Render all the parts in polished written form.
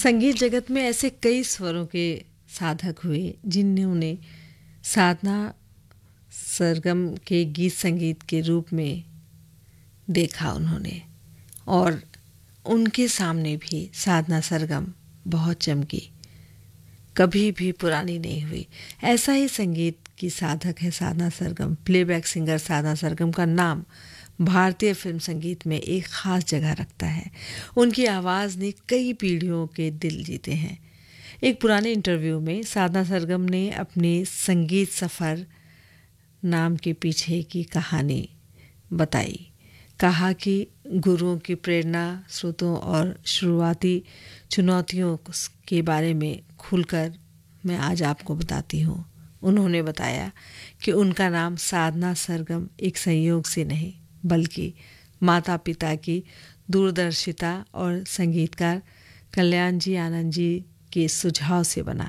संगीत जगत में ऐसे कई स्वरों के साधक हुए जिन्होंने साधना सरगम के गीत संगीत के रूप में देखा उन्होंने, और उनके सामने भी साधना सरगम बहुत चमकी, कभी भी पुरानी नहीं हुई। ऐसा ही संगीत की साधक है साधना सरगम। प्लेबैक सिंगर साधना सरगम का नाम भारतीय फिल्म संगीत में एक ख़ास जगह रखता है। उनकी आवाज़ ने कई पीढ़ियों के दिल जीते हैं। एक पुराने इंटरव्यू में साधना सरगम ने अपने संगीत सफ़र नाम के पीछे की कहानी बताई। कहा कि गुरुओं की प्रेरणा, स्रोतों और शुरुआती चुनौतियों के बारे में खुलकर मैं आज आपको बताती हूँ। उन्होंने बताया कि उनका नाम साधना सरगम एक संयोग से नहीं, बल्कि माता पिता की दूरदर्शिता और संगीतकार कल्याण जी आनंद जी के सुझाव से बना।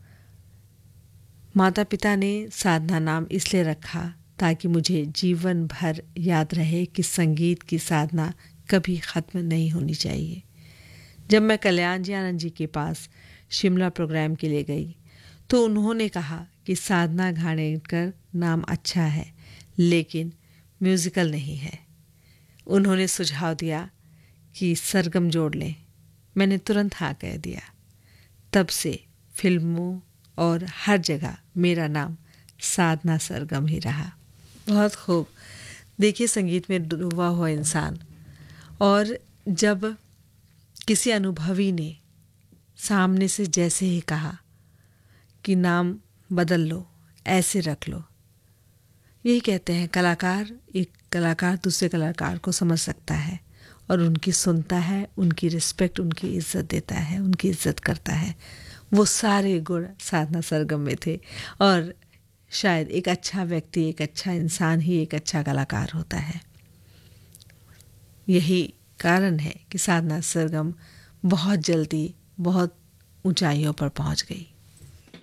माता पिता ने साधना नाम इसलिए रखा ताकि मुझे जीवन भर याद रहे कि संगीत की साधना कभी ख़त्म नहीं होनी चाहिए। जब मैं कल्याण जी आनंद जी के पास शिमला प्रोग्राम के लिए गई तो उन्होंने कहा कि साधना घाणेकर नाम अच्छा है लेकिन म्यूज़िकल नहीं है। उन्होंने सुझाव दिया कि सरगम जोड़ लें। मैंने तुरंत हाँ कह दिया। तब से फिल्मों और हर जगह मेरा नाम साधना सरगम ही रहा। बहुत खूब। देखिए, संगीत में डूबा हुआ इंसान, और जब किसी अनुभवी ने सामने से जैसे ही कहा कि नाम बदल लो, ऐसे रख लो, यही कहते हैं एक कलाकार दूसरे कलाकार को समझ सकता है और उनकी सुनता है, उनकी रिस्पेक्ट, उनकी इज्जत देता है, उनकी इज्जत करता है। वो सारे गुण साधना सरगम में थे, और शायद एक अच्छा व्यक्ति, एक अच्छा इंसान ही एक अच्छा कलाकार होता है। यही कारण है कि साधना सरगम बहुत जल्दी बहुत ऊंचाइयों पर पहुंच गई।